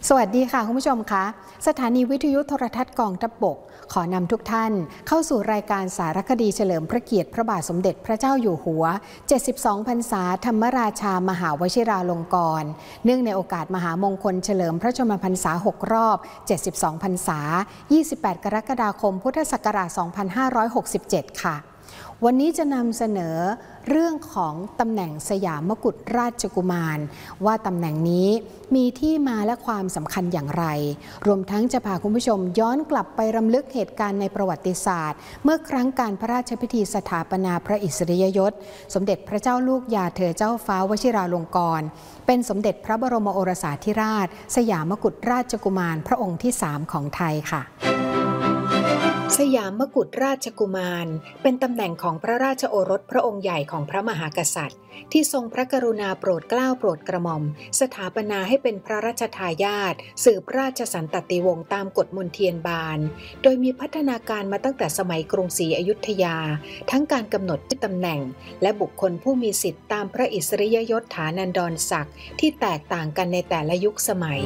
สวัสดีค่ะคุณผู้ชมคะสถานีวิทยุโทรทัศน์กองทัพบกขอนำทุกท่านเข้าสู่รายการสารคดีเฉลิมพระเกียรติพระบาทสมเด็จพระเจ้าอยู่หัว72พรรษาธรรมราชามหาวชิราลงกรณ์เนื่องในโอกาสมหามงคลเฉลิมพระชนมพรรษา6รอบ72พรรษา28กรกฎาคมพุทธศักราช2567ค่ะวันนี้จะนำเสนอเรื่องของตำแหน่งสยามมกุฎราชกุมารว่าตำแหน่งนี้มีที่มาและความสำคัญอย่างไรรวมทั้งจะพาคุณผู้ชมย้อนกลับไปรำลึกเหตุการณ์ในประวัติศาสตร์เมื่อครั้งการพระราชพิธีสถาปนาพระอิสริยยศสมเด็จพระเจ้าลูกยาเธอเจ้าฟ้าวชิราลงกรณ์เป็นสมเด็จพระบรมโอรสาธิราชสยามมกุฎราชกุมารพระองค์ที่3ของไทยค่ะสยามมกุฎราชกุมารเป็นตำแหน่งของพระราชโอรสพระองค์ใหญ่ของพระมหากษัตริย์ที่ทรงพระกรุณาโปรดเกล้าโปรดกระหม่อมสถาปนาให้เป็นพระราชทายาทสืบราชสันตติวงศ์ตามกฎมนเทียนบานโดยมีพัฒนาการมาตั้งแต่สมัยกรุงศรีอยุธยาทั้งการกำหนดตำแหน่งและบุคคลผู้มีสิทธิตามพระอิสริยยศฐานันดรศักดิ์ที่แตกต่างกันในแต่ละยุคสมัย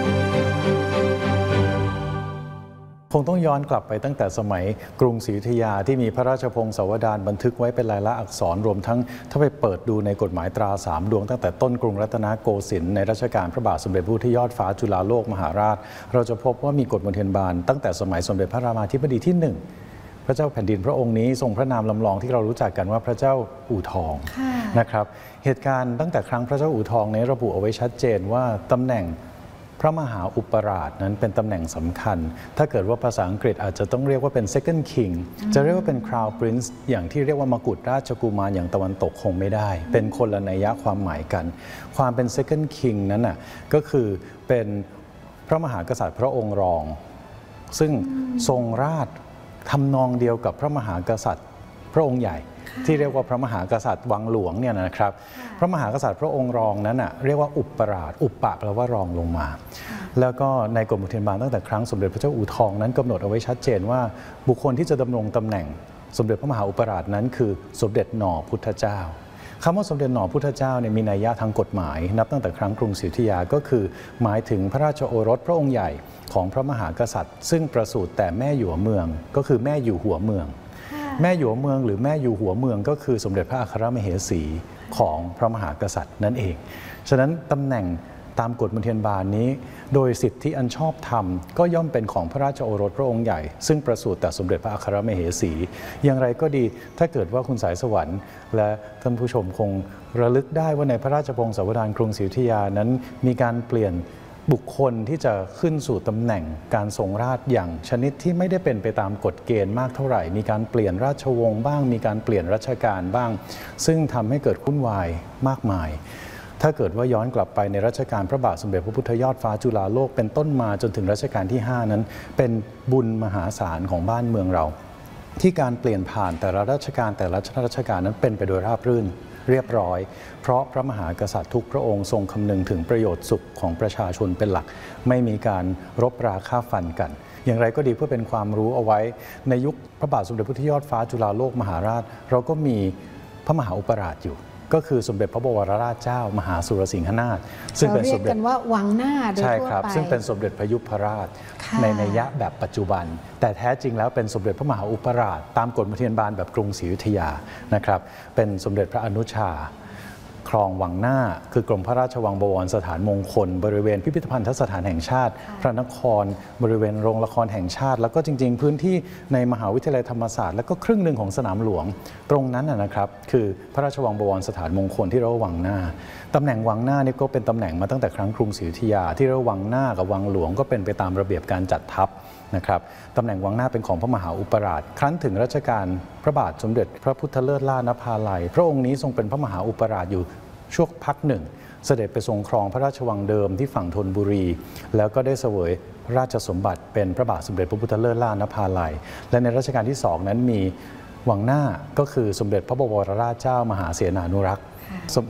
คงต้องย้อนกลับไปตั้งแต่สมัยกรุงศรีอยุธยาที่มีพระราชพงศาวดารบันทึกไว้เป็นลายลักษณ์อักษรรวมทั้งถ้าไปเปิดดูในกฎหมายตรา3 ดวงตั้งแต่ต้นกรุงรัตนโกสินทร์ในรัชกาลพระบาทสมเด็จพระพุทธยอดฟ้าจุฬาโลกมหาราชเราจะพบว่ามีกฎมนเทียนบานตั้งแต่สมัยสมเด็จพระรามาธิบดีที่ 1พระเจ้าแผ่นดินพระองค์นี้ทรงพระนามลำลองที่เรารู้จักกันว่าพระเจ้าอู่ทองนะครับเหตุการณ์ตั้งแต่ครั้งพระเจ้าอู่ทองในระบุเอาไว้ชัดเจนว่าตำแหน่งพระมหาอุปราชนั้นเป็นตำแหน่งสำคัญถ้าเกิดว่าภาษาอังกฤษอาจจะต้องเรียกว่าเป็น second king จะเรียกว่าเป็น crown prince อย่างที่เรียกว่ามกุฎราชกุมารอย่างตะวันตกคงไม่ได้เป็นคนละนัยยะความหมายกันความเป็น second king นั้นน่ะก็คือเป็นพระมหากษัตริย์พระองค์รองซึ่งทรงราชทำนองเดียวกับพระมหากษัตริย์พระองค์ใหญ่ที่เรียกว่าพระมหากษัตริย์วังหลวงเนี่ยนะครับพระมหากษัตริย์พระองค์รองนั้นน่ะเรียกว่าอุปราชอุปปะแปลว่ารองลงมาแล้วก็ในกฎมนเทียนบานตั้งแต่ครั้งสมเด็จพระเจ้าอู่ทองนั้นกำหนดเอาไว้ชัดเจนว่าบุคคลที่จะดำรงตำแหน่งสมเด็จพระมหาอุปราชนั้นคือสมเด็จหน่อพุทธเจ้าคำว่าสมเด็จหน่อพุทธเจ้าเนี่ยมีนัยยะทางกฎหมายนับตั้งแต่ครั้งกรุงศรีอยุธยาก็คือหมายถึงพระราชโอรสพระองค์ใหญ่ของพระมหากษัตริย์ซึ่งประสูติแต่แม่อยู่เมืองก็คือแม่อยู่หัวเมืองแม่อยู่เมืองหรือแม่อยู่หัวเมืองก็คือสมเด็จพระอัครมเหสีของพระมหากษัตริย์นั่นเองฉะนั้นตำแหน่งตามกฎมนเทียนบานนี้โดยสิทธิอันชอบธรรมก็ย่อมเป็นของพระราชโอรสพระองค์ใหญ่ซึ่งประสูติแต่สมเด็จพระอัครมเหสีอย่างไรก็ดีถ้าเกิดว่าคุณสายสวรรค์และท่านผู้ชมคงระลึกได้ว่าในพระราชพงศาวดารกรุงศรีอยุธยานั้นมีการเปลี่ยนบุคคลที่จะขึ้นสู่ตำแหน่งการทรงราชอย่างชนิดที่ไม่ได้เป็นไปตามกฎเกณฑ์มากเท่าไหร่มีการเปลี่ยนราชวงศ์บ้างมีการเปลี่ยนรัชกาลบ้างซึ่งทำให้เกิดวุ่นวายมากมายถ้าเกิดว่าย้อนกลับไปในรัชกาลพระบาทสมเด็จพระพุทธยอดฟ้าจุฬาโลกเป็นต้นมาจนถึงรัชกาลที่5นั้นเป็นบุญมหาศาลของบ้านเมืองเราที่การเปลี่ยนผ่านแต่ละรัชกาลแต่ละรัชกาลนั้นเป็นไปโดยราบรื่นเรียบร้อยเพราะพระมหากษัตริย์ทุกพระองค์ทรงคำนึงถึงประโยชน์สุขของประชาชนเป็นหลักไม่มีการรบราฆ่าฟันกันอย่างไรก็ดีเพื่อเป็นความรู้เอาไว้ในยุคพระบาทสมเด็จพระพุทธยอดฟ้าจุฬาโลกมหาราชเราก็มีพระมหาอุปราชอยู่ก็คือสมเด็จพระบวรราชเจ้ามหาสุรสิงหนาถซึ่งเป็นสมเด็จว่าวังหน้าโดยทั่วไปใช่ครับซึ่งเป็นสมเด็จพระยุพราชในนัยยะแบบปัจจุบันแต่แท้จริงแล้วเป็นสมเด็จพระมหาอุปราชตามกฎมนเทียนบานแบบกรุงศรีอยุธยานะครับเป็นสมเด็จพระอนุชาคลองวังหน้าคือกรมพระราชวังบวรสถานมงคลบริเวณพิพิธภัณฑสถานแห่งชาติพระนครบริเวณโรงละครแห่งชาติแล้วก็จริงๆพื้นที่ในมหาวิทยาลัยธรรมศาสตร์แล้วก็ครึ่งหนึ่งของสนามหลวงตรงนั้นนะครับคือพระราชวังบวรสถานมงคลที่เรียกว่าวังหน้าตำแหน่งวังหน้านี่ก็เป็นตำแหน่งมาตั้งแต่ครั้งกรุงศรีอยุธยาที่เรียกว่าวังหน้ากับวังหลวงก็เป็นไปตามระเบียบการจัดทัพนะครับตำแหน่งวังหน้าเป็นของพระมหาอุปราชครั้นถึงรัชกาลพระบาทสมเด็จพระพุทธเลิศล่านภาลัยพระองค์นี้ทรงเป็นพระมหาอุปราชอยู่ช่วงพักหนึ่งเสด็จไปทรงครองพระราชวังเดิมที่ฝั่งธนบุรีแล้วก็ได้เสวยราชสมบัติเป็นพระบาทสมเด็จพระพุทธเลิศล่านภาลัยและในรัชกาลที่2นั้นมีวังหน้าก็คือสมเด็จพระบวรราชเจ้ามหาเสนานุรักษ์สมเด็จ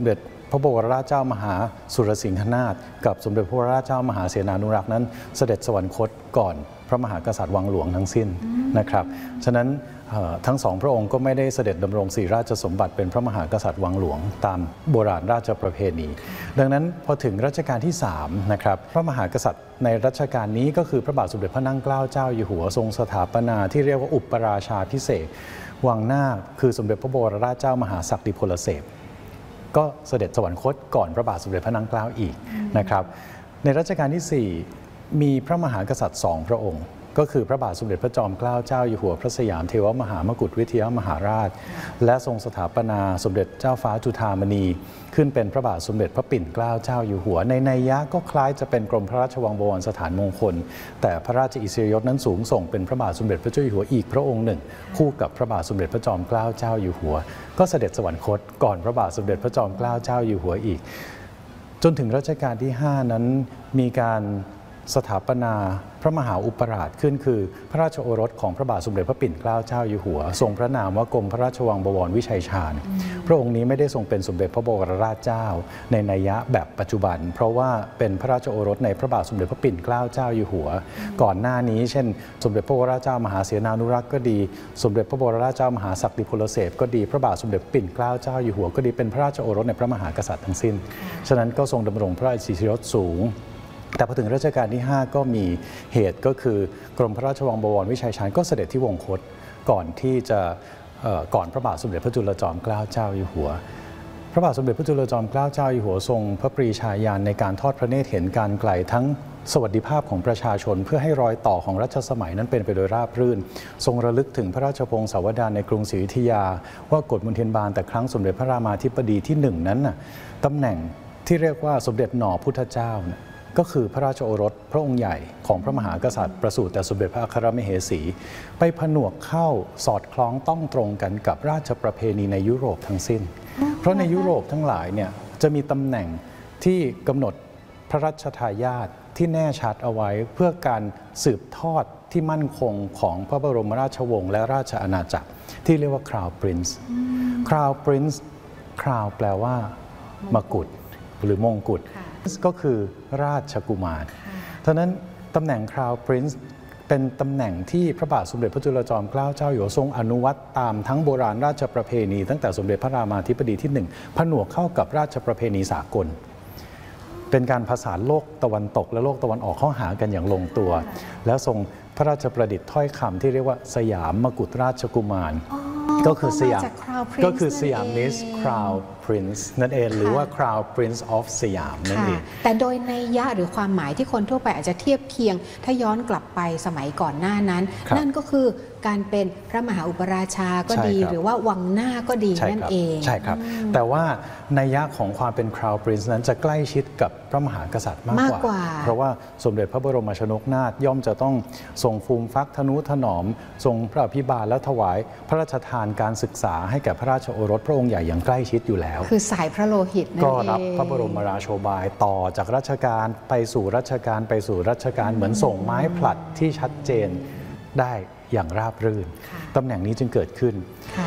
พระบรมราชเจ้ามหาสุรสิงหนาถกับสมเด็จพระวรราชเจ้ามหาเสนานุรักษ์นั้นเสด็จสวรรคตก่อนพระมหากษัตริย์วังหลวงทั้งสิ้นนะครับฉะนั้นทั้งสองพระองค์ก็ไม่ได้เสด็จดำรงศรีราชสมบัติเป็นพระมหากษัตริย์วังหลวงตามโบราณราชประเพณีดังนั้นพอถึงรัชกาลที่3นะครับพระมหากษัตริย์ในรัชกาลนี้ก็คือพระบาทสมเด็จพระนั่งเกล้าเจ้าอยู่หัวทรงสถาปนาที่เรียกว่าอุปราชาภิเษกวังหน้าคือสมเด็จพระบรมราชเจ้ามหาศักดิพลเสพก็เสด็จสวรรคตก่อนพระบาทสมเด็จพระนั่งเกล้าอีกนะครับในรัชกาลที่4มีพระมหากษัตริย์2พระองค์ก็คือพระบาทสมเด็จพระจอมเกล้าเจ้าอยู่หัวพระสยามเทวมหามกุฏวิทยามหาราชและทรงสถาปนาสมเด็จเจ้าฟ้าจุฑามณีขึ้นเป็นพระบาทสมเด็จพระปิ่นเกล้าเจ้าอยู่หัวในนัยยะก็คล้ายจะเป็นกรมพระราชวังบวรสถานมงคลแต่พระราชอิสริยยศนั้นสูงส่งเป็นพระบาทสมเด็จพระเจ้าอยู่หัวอีกพระองค์หนึ่งคู่กับพระบาทสมเด็จพระจอมเกล้าเจ้าอยู่หัวก็เสด็จสวรรคตก่อนพระบาทสมเด็จพระจอมเกล้าเจ้าอยู่หัวอีกจนถึงรัชกาลที่5นั้นมีการสถาปนาพระมหาอุปราชขึ้นคือพระราชโอรสของพระบาทสมเด็จพระปิ่นเกล้าเจ้าอยู่หัวทรงพระนามว่ากรมพระราชวังบวรวิชัยชาญพระองค์นี้ไม่ได้ทรงเป็นสมเด็จพระบรมราชเจ้าในนัยยะแบบปัจจุบันเพราะว่าเป็นพระราชโอรสในพระบาทสมเด็จพระปิ่นเกล้าเจ้าอยู่หัวก่อนหน้านี้เช่นสมเด็จพระวรราชเจ้ามหาเสนานุรักษ์ก็ดีสมเด็จพระบรมราชเจ้ามหาศักดิพลเสพก็ดีพระบาทสมเด็จปิ่นเกล้าเจ้าอยู่หัวก็ดีเป็นพระราชโอรสในพระมหากษัตริย์ทั้งสิ้นฉะนั้นก็ทรงดำรงพระราชอิสริยยศสูงแต่พอถึงรัชกาลที่5ก็มีเหตุก็คือกรมพระราชวังบวรวิชัยชาญก็เสด็จที่วงคตก่อนที่จะก่อนพระบาทสมเด็จพระจุลจอมเกล้าเจ้าอยู่หัวพระบาทสมเด็จพระจุลจอมเกล้าเจ้าอยู่หัวทรงพระปรีชาญาณในการทอดพระเนตรเห็นการไกลทั้งสวัสดิภาพของประชาชนเพื่อให้รอยต่อของรัชสมัยนั้นเป็นไปโดยราบรื่นทรงระลึกถึงพระราชพงศาวดารในกรุงศรีอยุธยาว่ากฎมนเทียนบานแต่ครั้งสมเด็จพระรามาธิบดีที่1นั้นน่ะตำแหน่งที่เรียกว่าสมเด็จหน่อพุทธเจ้าก็คือพระราชโอรสพระองค์ใหญ่ของพระมหากษัตริย์ประสูติแต่สมเด็จพระอัครมเหสีไปผนวกเข้าสอดคล้องต้องตรงกันกับราชประเพณีในยุโรปทั้งสิ้นเพราะในยุโรปทั้งหลายเนี่ยจะมีตำแหน่งที่กำหนดพระราชทายาทที่แน่ชัดเอาไว้เพื่อการสืบทอดที่มั่นคงของพระบรมราชวงศ์และราชอาณาจักรที่เรียกว่า Crown Prince Crown Prince Crown แปลว่ามกุฎหรือมงกุฎก็คือราชกุมารฉะนั้นตำแหน่ง Crown Prince เป็นตำแหน่งที่พระบาทสมเด็จพระจุลจอมเกล้าเจ้าอยู่หัวทรงอนุวัตตามทั้งโบราณราชประเพณีตั้งแต่สมเด็จพระรามาธิบดีที่1ผนวกเข้ากับราชประเพณีสากลเป็นการผสานโลกตะวันตกและโลกตะวันออกเข้าหากันอย่างลงตัวแล้วทรงพระราชประดิษฐ์ถ้อยคำที่เรียกว่าสยามมกุฎราชกุมารก็คือสยามมิส Crown Prince นั่นเองหรือว่า Crown Prince of สยามนั่นเองแต่โดยนัยยะหรือความหมายที่คนทั่วไปอาจจะเทียบเคียงถ้าย้อนกลับไปสมัยก่อนหน้านั้นนั่นก็คือการเป็นพระมหาอุปราชาก็ดีหรือว่าวังหน้าก็ดีนั่นเองใช่ครับแต่ว่านัยยะของความเป็น Crown Prince นั้นจะใกล้ชิดกับพระมหากษัตริย์มากกว่าเพราะว่าสมเด็จพระบรมชนกนาถย่อมจะต้องทรงฟูมฟักทนุถนอมทรงพระอภิบาลและถวายพระราชทานการศึกษาให้แก่พระราชโอรสพระองค์ใหญ่อย่างใกล้ชิดอยู่แล้วคือสายพระโลหิตนั่นเองก็รับพระบรมราโชบายต่อจากรัชกาลไปสู่รัชกาลไปสู่รัชกาลเหมือนส่งไม้ผลัดที่ชัดเจนได้อย่างราบรื่นตำแหน่งนี้จึงเกิดขึ้น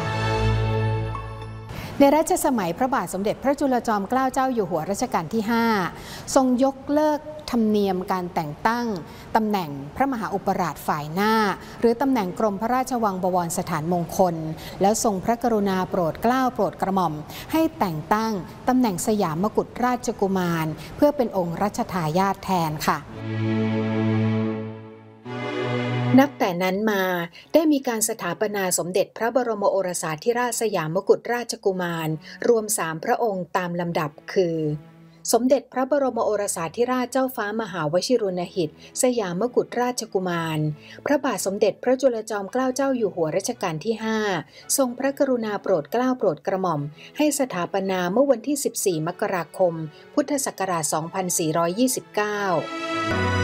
ในรัชสมัยพระบาทสมเด็จพระจุลจอมเกล้าเจ้าอยู่หัวรัชกาลที่5ทรงยกเลิกธรรมเนียมการแต่งตั้งตำแหน่งพระมหาอุปราชฝ่ายหน้าหรือตำแหน่งกรมพระราชวังบวรสถานมงคลแล้วทรงพระกรุณาโปรดเกล้าโปรดกระหม่อมให้แต่งตั้งตำแหน่งสยามมกุฎราชกุมารเพื่อเป็นองค์รัชทายาทแทนค่ะนับแต่นั้นมาได้มีการสถาปนาสมเด็จพระบรมโอรสาธิราชสยามมกุฎราชกุมารรวม3พระองค์ตามลำดับคือสมเด็จพระบรมโอรสาธิราชเจ้าฟ้ามหาวชิรุณหิตสยามมกุฎราชกุมารพระบาทสมเด็จพระจุลจอมเกล้าเจ้าอยู่หัวรัชกาลที่5ทรงพระกรุณาโปรดเกล้าโปรดกระหม่อมให้สถาปนาเมื่อวันที่14มกราคมพุทธศักราช2429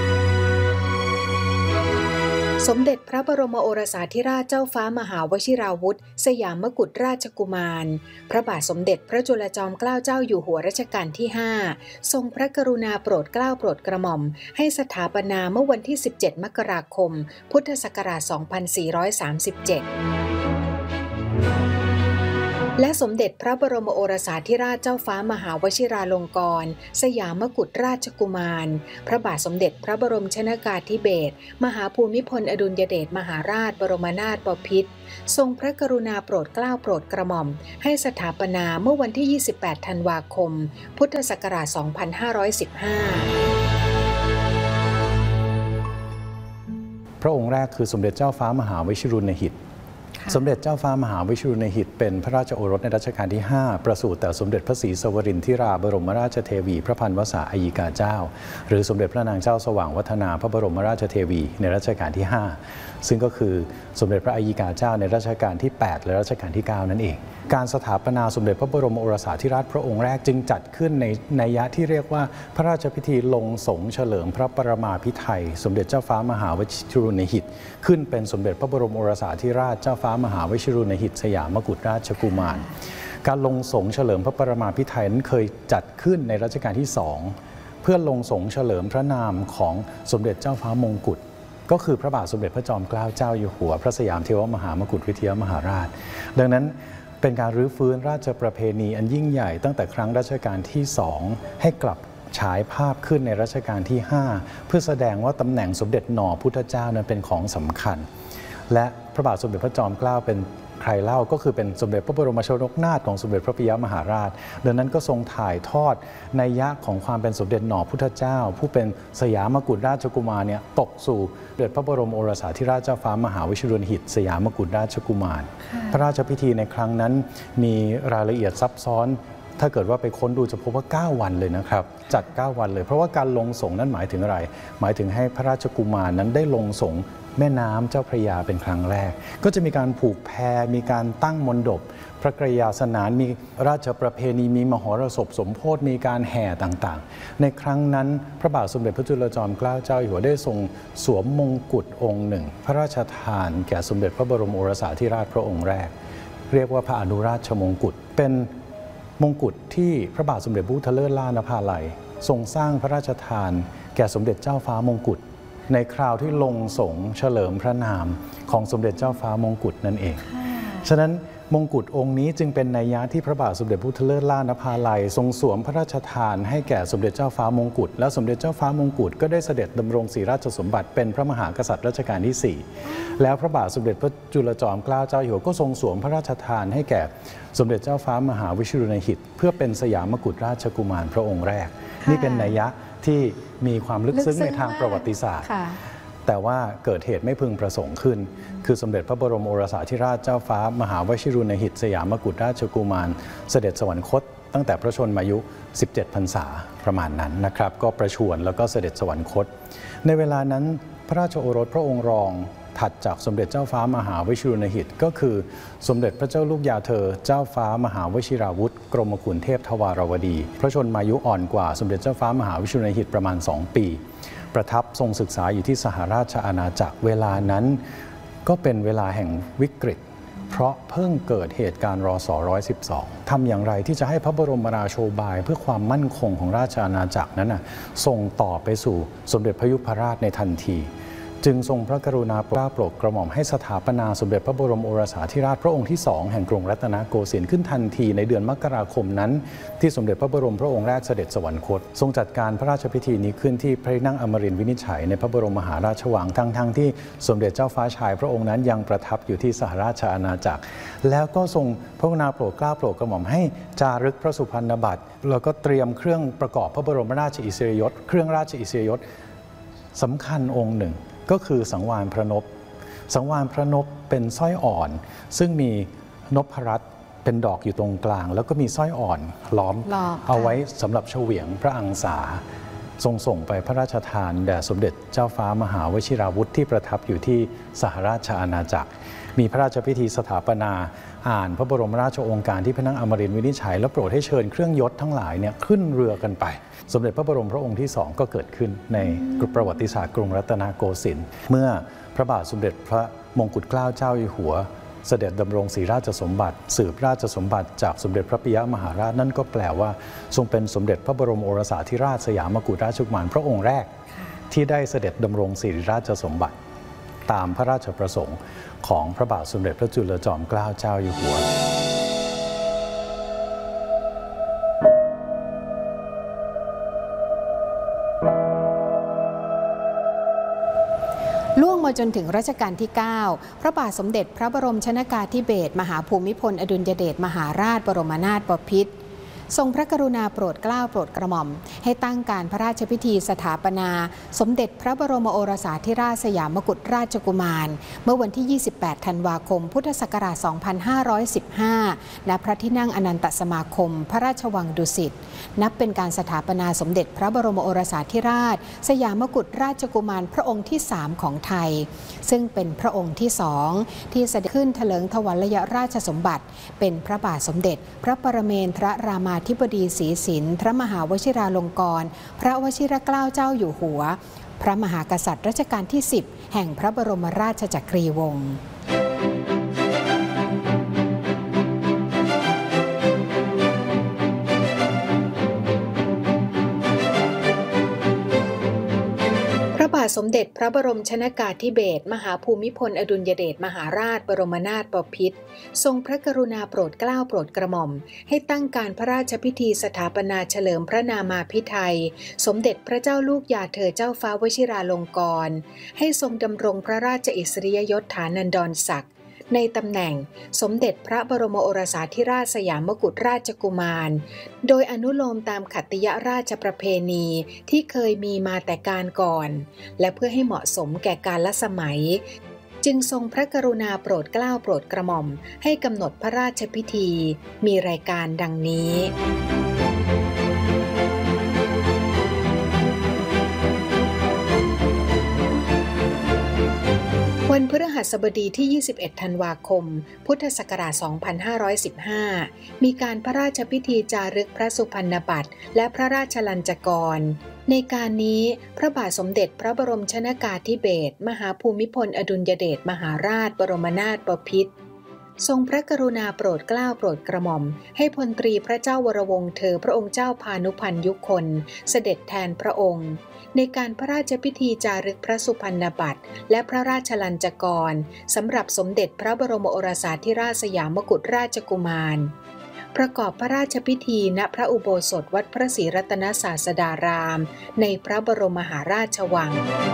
สมเด็จพระบรมโอรสาธิราชเจ้าฟ้ามหาวชิราวุธสยามมกุฎราชกุมารพระบาทสมเด็จพระจุลจอมเกล้าเจ้าอยู่หัวรัชกาลที่5ทรงพระกรุณาโปรดเกล้าโปรดกระหม่อมให้สถาปนาเมื่อวันที่17มกราคมพุทธศักราช2437 และสมเด็จพระบรมโอรสาธิราชเจ้าฟ้ามหาวชิราลงกรณ์สยามกุฎราชกุมารพระบาทสมเด็จพระบรมชนกาธิเบศรมหาภูมิพลอดุลยเดชมหาราชบรมนาถบพิตรทรงพระกรุณาโปรดเกล้าโปรดกระหม่อมให้สถาปนาเมื่อวันที่ 28 ธันวาคม พุทธศักราช 2515 พระองค์แรกคือสมเด็จเจ้าฟ้ามหาวชิรุณหิตสมเด็จเจ้าฟ้ามหาวชิรุณหิตเป็นพระราชโอรสในรัชกาลที่ 5 ประสูติแต่สมเด็จพระศรีสวรินทิราบรมราชเทวีพระพันวษาอัยกาเจ้าหรือสมเด็จพระนางเจ้าสว่างวัฒนาพระบรมราชเทวีในรัชกาลที่ 5 ซึ่งก็คือสมเด็จพระอัยกาเจ้าในรัชกาลที่ 8 และรัชกาลที่ 9 นั่นเองการสถาปนาสมเด็จพระบรมโอรสาธิราชพระองค์แรกจึงจัดขึ้นในนัยยะที่เรียกว่าพระราชพิธีลงสงเฉลิมพระปรมาภิไธยสมเด็จเจ้าฟ้ามหาวชิรุณหิตขึ้นเป็นสมเด็จพระบรมโอรสาธิราชเจ้าฟ้ามหาวชิรุณหิตสยามกุฎราชกุมารการลงสงเฉลิมพระปรมาภิไธยนั้นเคยจัดขึ้นในรัชกาลที่ 2เพื่อลงสงเฉลิมพระนามของสมเด็จเจ้าฟ้ามงกุฎก็คือพระบาทสมเด็จพระจอมเกล้าเจ้าอยู่หัวพระสยามเทวมหามกุฎวิทยามหาราชดังนั้นเป็นการรื้อฟื้นราชประเพณีอันยิ่งใหญ่ตั้งแต่ครั้งรัชกาลที่ 2ให้กลับฉายภาพขึ้นในรัชกาลที่ 5เพื่อแสดงว่าตำแหน่งสมเด็จหน่อพุทธเจ้านั้นเป็นของสำคัญและพระบาทสมเด็จพระจอมเกล้าเป็นใครเล่าก็คือเป็นสมเด็จพระบรมชนกนาถของสมเด็จพระปิยมหาราชดังนั้นก็ทรงถ่ายทอดนัยยะของความเป็นสมเด็จหน่อพุทธเจ้าผู้เป็นสยามกุฎราชกุมารเนี่ยตกสู่สมเด็จพระบรมโอรสาธิราชเจ้าฟ้ามหาวชิรุณหิตสยามกุฎราชกุมารพระราชพิธีในครั้งนั้นมีรายละเอียดซับซ้อนถ้าเกิดว่าไปค้นดูจะพบว่า9วันเลยนะครับจัด9วันเลยเพราะว่าการลงสงนั้นหมายถึงอะไรหมายถึงให้พระราชกุมารนั้นได้ลงสงแม่น้ำเจ้าพระยาเป็นครั้งแรกก็จะมีการผูกแพมีการตั้งมณฑปพระกรยาสนานมีราชประเพณีมีมหรสพสมโภชมีการแห่ต่างๆในครั้งนั้นพระบาทสมเด็จพระจุลจอมเกล้าเจ้าอยู่หัวได้ทรงสวมมงกุฎองค์หนึ่งพระราชทานแก่สมเด็จพระบรมโอรสาธิราชพระองค์แรกเรียกว่าพระอนุราชมงกุฎเป็นมงกุฎที่พระบาทสมเด็จพระพุทธเลิศล่านภาลัยทรงสร้างพระราชทานแก่สมเด็จเจ้าฟ้ามงกุฎในคราวที่ลงสงเฉลิมพระนามของสมเด็จเจ้าฟ้ามงกุฎนั่นเองฉะนั้นมงกุฎองค์นี้จึงเป็นนัยยะที่พระบาทสมเด็จพระพุทธเลิศล่านภาลัยทรงสวมพระราชทานให้แก่สมเด็จเจ้าฟ้ามงกุฎและสมเด็จเจ้าฟ้ามงกุฎก็ได้เสด็จดำรงศรีราชสมบัติเป็นพระมหากษัตริย์รัชกาลที่ 4แล้วพระบาทสมเด็จพระจุลจอมเกล้าเจ้าอยู่หัวก็ทรงสวมพระราชทานให้แก่สมเด็จเจ้าฟ้ามหาวชิรุณหิตเพื่อเป็นสยามกุฎราชกุมารพระองค์แรกนี่เป็นนัยยะที่มีความลึกซึ้งในทางประวัติศาสตร์แต่ว่าเกิดเหตุไม่พึงประสงค์ขึ้นคือสมเด็จพระบรมโอรสาธิราชเจ้าฟ้ามหาวชิรุณหิตสยามกุฎราชกุมารเสด็จสวรรคตตั้งแต่พระชนมายุ17 พรรษาประมาณนั้นนะครับก็ประชวรแล้วก็เสด็จสวรรคตในเวลานั้นพระราชโอรสพระองค์รองถัดจากสมเด็จเจ้าฟ้ามหาวชิรุณหิตก็คือสมเด็จพระเจ้าลูกยาเธอเจ้าฟ้ามหาวชิราวุธกรมขุนเทพทวารวดีพระชนมายุอ่อนกว่าสมเด็จเจ้าฟ้ามหาวชิรุณหิตประมาณ2 ปีประทับทรงศึกษาอยู่ที่สหราชอาณาจักรเวลานั้นก็เป็นเวลาแห่งวิกฤตเพราะเพิ่งเกิดเหตุการณ์รศ112ทำอย่างไรที่จะให้พระบรมราโชบายเพื่อความมั่นคงของราชอาณาจักรนั้นส่งต่อไปสู่สมเด็จพระยุพราชในทันทีจึงทรงพระกรุณาโปรดกระหม่อมให้สถาปนาสมเด็จพระบรมโอรสาธิราชพระองค์ที่ 2แห่งกรุงรัตนโกสินทร์ขึ้นทันทีในเดือนมกราคมนั้นที่สมเด็จพระบรมพระองค์แรกเสด็จสวรรคตทรงจัดการพระราชพิธีนี้ขึ้นที่พระที่นั่งอมรินทร์วินิจฉัยในพระบรมมหาราชวังทั้งที่สมเด็จเจ้าฟ้าชายพระองค์นั้นยังประทับอยู่ที่สหราชอาณาจักรแล้วก็ทรงพระกรุณาโปรดเกล้าโปรดกระหม่อมให้จารึกพระสุพรรณบัตรแล้วก็เตรียมเครื่องประกอบพระบรมราชอิสริยยศเครื่องราชอิสริยยศสำคัญองค์หนึ่งก็คือสังวาลพระนพสังวาลพระนพเป็นสร้อยอ่อนซึ่งมีนพรัตน์เป็นดอกอยู่ตรงกลางแล้วก็มีสร้อยอ่อนล้อมเอาไว้สำหรับเฉวียงพระอังสาทรงส่งไปพระราชทานแด่สมเด็จเจ้าฟ้ามหาวชิราวุธที่ประทับอยู่ที่สหราชอาณาจักรมีพระราชพิธีสถาปนาอ่านพระบรมราชโองการที่พระนั่งอมรินทร์วินิจฉัยและโปรดให้เชิญเครื่องยศทั้งหลายเนี่ยขึ้นเรือกันไปสมเด็จพระบรมพระองค์ที่ 2ก็เกิดขึ้นในประวัติศาสตร์กรุงรัตนโกสินทร์เมื่อพระบาทสมเด็จพระมงกุฎเกล้าเจ้าอยู่หัวเสด็จดำรงศรีราชสมบัติสืบราชสมบัติจากสมเด็จพระปิยมหาราชนั่นก็แปลว่าทรงเป็นสมเด็จพระบรมโอรสาธิราชสยามกุฎราชกุมารพระองค์แรกที่ได้เสด็จดำรงศรีราชสมบัติตามพระราชประสงค์ของพระบาทสมเด็จพระจุลจอมเกล้าเจ้าอยู่หัวมาจนถึงรัชกาลที่ 9 พระบาทสมเด็จพระบรมชนกาธิเบศรมหาภูมิพลอดุลยเดชมหาราชบรมนาถบพิตรทรงพระกรุณาโปรดเกล้าโปรดกระหม่อมให้ตั้งการพระราชพิธีสถาปนาสมเด็จพระบรมโอรสาธิราชสยามกุฎราชกุมารเมื่อวันที่ 28 ธันวาคม พุทธศักราช 2515 ณ พระที่นั่งอนันตสมาคม พระราชวังดุสิต นับเป็นการสถาปนาสมเด็จพระบรมโอรสาธิราชสยามกุฎราชกุมารพระองค์ที่ 3 ของไทยซึ่งเป็นพระองค์ที่ 2 ที่เสด็จขึ้นเถลิงถวัลยราชสมบัติเป็นพระบาทสมเด็จพระปรเมนทรรามาธิบดีศรีสินทร์พระมหาวชิราลงกรณ์พระวชิรเกล้าเจ้าอยู่หัวพระมหากษัตริย์รัชกาลที่ 10 แห่งพระบรมราชจักรีวงศ์พระบาทสมเด็จพระบรมชนกาธิเบศรมหาภูมิพลอดุลยเดชมหาราชบรมนาถบพิตรทรงพระกรุณาโปรดเกล้าโปรดกระหม่อมให้ตั้งการพระราชพิธีสถาปนาเฉลิมพระนามาภิไธยสมเด็จพระเจ้าลูกยาเธอเจ้าฟ้าวชิราลงกรณ์ให้ทรงดำรงพระราชอิสริยยศฐานันดรศักดิ์ในตำแหน่งสมเด็จพระบรมโอรสาธิราชสยามกุฎราชกุมารโดยอนุโลมตามขัตติยราชประเพณีที่เคยมีมาแต่การก่อนและเพื่อให้เหมาะสมแก่กาลสมัยจึงทรงพระกรุณาโปรดเกล้าโปรดกระหม่อมให้กำหนดพระราชพิธีมีรายการดังนี้วันพฤหัสบดีที่ 21 ธันวาคม พุทธศักราช 2515 มีการพระราชพิธีจารึกพระสุพรรณบัตรและพระราชลัญจกรในการนี้พระบาทสมเด็จพระบรมชนกาธิเบศรมหาภูมิพลอดุลยเดชมหาราชบรมนาถบพิตรทรงพระกรุณาโปรดเกล้าโปรดกระหม่อมให้พลตรีพระเจ้าวรวงศ์เธอพระองค์เจ้าพานุพันธ์ยุคนเสด็จแทนพระองค์ในการพระราชพิธีจารึกพระสุพรรณบัตรและพระราชลัญจกรสำหรับสมเด็จพระบรมโอรสาธิราชสยามกุฎราชกุมารประกอบพระราชพิธีณพระอุโบสถวัดพระศรีรัตนศาสดารามในพระบรมมหาราชวัง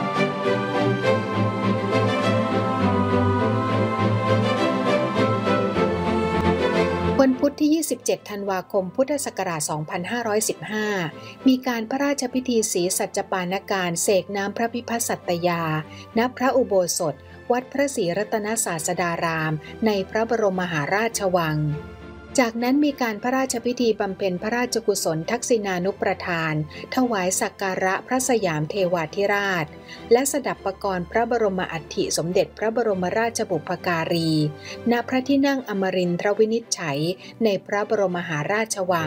วันพุธที่ 27 ธันวาคม พุทธศักราช 2515 มีการพระราชพิธีศรีสัจปานการเสกน้ำพระพิพัฒสัตยา ณ พระอุโบสถวัดพระศรีรัตนศาสดารามในพระบรมมหาราชวังจากนั้นมีการพระราชพิธีบำเพ็ญพระราชกุศลทักษิณานุประทานถวายสักการะพระสยามเทวาธิราชและสดับปกรณ์พระบรมอัฐิสมเด็จพระบรมราชบุพการีณพระที่นั่งอมรินทรวินิจฉัยในพระบรมมหาราชวัง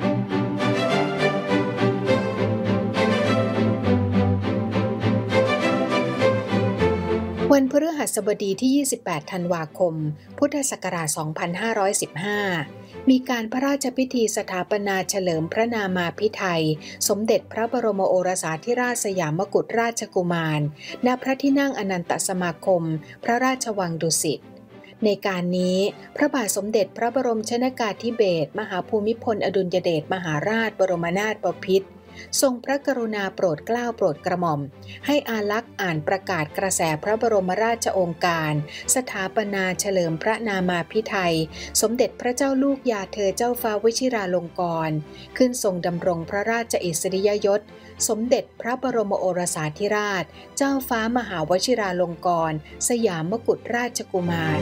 วันพฤหัสบดีที่ 28 ธันวาคม พุทธศักราช 2515 มีการพระราชพิธีสถาปนาเฉลิมพระนามาภิไธยสมเด็จพระบรมโอรสาธิราชสยามกุฎราชกุมารณพระที่นั่งอนันตสมาคมพระราชวังดุสิตในการนี้พระบาทสมเด็จพระบรมชนกาธิเบศรมหาภูมิพลอดุลยเดชมหาราชบรมนาถบพิตรทรงพระกรุณาโปรดเกล้าโปรดกระหม่อมให้อาลักษ์อ่านประกาศกระแสพระบรมราชโองการสถาปนาเฉลิมพระนามาภิไธยสมเด็จพระเจ้าลูกยาเธอเจ้าฟ้าวชิราลงกรณ์ขึ้นทรงดำรงพระราชอิสริยยศสมเด็จพระบรมโอรสาธิราชเจ้าฟ้ามหาวชิราลงกรณ์สยามกุฎราชกุมาร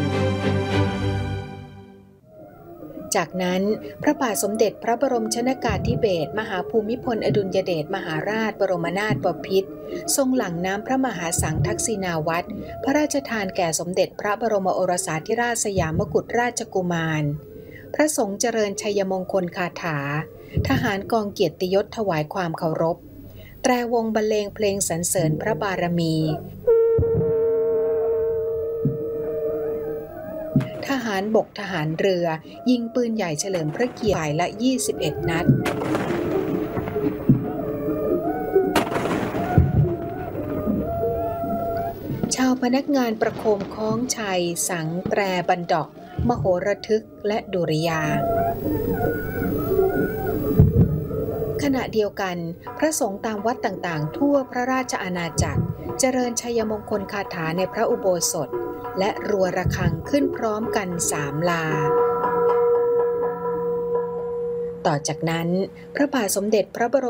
จากนั้นพระบาทสมเด็จพระบรมชนกาธิเบศรมหาภูมิพลอดุลยเดชมหาราชบรมนาถบพิตรทรงหลั่งน้ำพระมหาสังทักษิณาวัตรพระราชทานแก่สมเด็จพระบรมโอรสาธิราชสยามกุฎราชกุมารพระสงฆ์เจริญชัยมงคลคาถาทหารกองเกียรติยศถวายความเคารพแตรวงบรรเลงเพลงสรรเสริญพระบารมีทหารบกทหารเรือยิงปืนใหญ่เฉลิมพระเกียรติฝ่ายละ 21 นัดชาวพนักงานประโคมคล้องชัยสังแตรบันดอกมโหระทึกและดุริยางค์ขณะเดียวกันพระสงฆ์ตามวัดต่างๆทั่วพระราชอาณาจักรเจริญชัยมงคลคาถาในพระอุโบสถและรัวระฆังขึ้นพร้อมกัน3 ลาต่อจากนั้นพระบาทสมเด็จพระบร